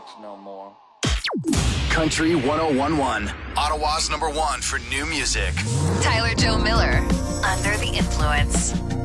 no more. Country 1011, Ottawa's #1 for new music. Tyler Joe Miller, Under the Influence.